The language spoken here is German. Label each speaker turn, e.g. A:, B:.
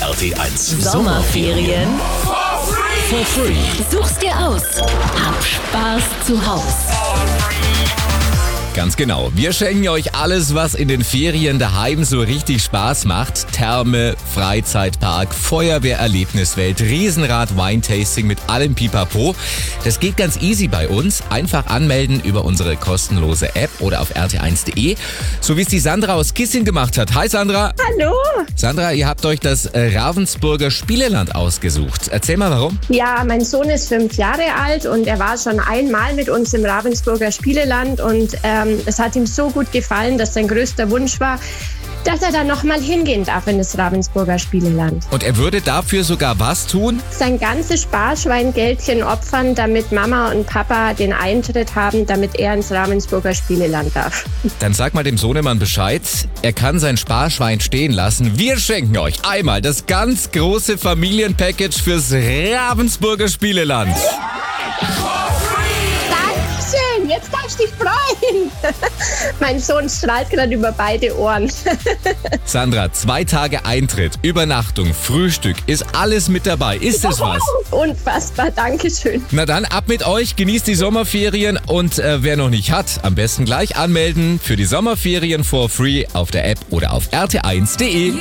A: RT1
B: Sommerferien
A: for free.
B: Such's dir aus. Hab Spaß zu Haus.
C: Ganz genau. Wir schenken euch alles, was in den Ferien daheim so richtig Spaß macht. Therme, Freizeitpark, Feuerwehrerlebniswelt, Riesenrad, Wine-Tasting mit allem Pipapo. Das geht ganz easy bei uns. Einfach anmelden über unsere kostenlose App oder auf rt1.de. So wie es die Sandra aus Kissing gemacht hat. Hi Sandra.
D: Hallo.
C: Sandra, ihr habt euch das Ravensburger Spieleland ausgesucht. Erzähl mal warum.
D: Ja, mein Sohn ist 5 Jahre alt und er war schon einmal mit uns im Ravensburger Spieleland und es hat ihm so gut gefallen, dass sein größter Wunsch war, dass er da nochmal hingehen darf in das Ravensburger Spieleland.
C: Und er würde dafür sogar was tun?
D: Sein ganzes Sparschweingeldchen opfern, damit Mama und Papa den Eintritt haben, damit er ins Ravensburger Spieleland darf.
C: Dann sag mal dem Sohnemann Bescheid, er kann sein Sparschwein stehen lassen. Wir schenken euch einmal das ganz große Familienpackage fürs Ravensburger Spieleland.
D: Dankeschön, jetzt darfst du dich freuen. Mein Sohn strahlt gerade über beide Ohren.
C: Sandra, 2 Tage Eintritt, Übernachtung, Frühstück, ist alles mit dabei. Ist das was?
D: Unfassbar, Dankeschön.
C: Na dann, ab mit euch, genießt die Sommerferien und wer noch nicht hat, am besten gleich anmelden für die Sommerferien for free auf der App oder auf rt1.de.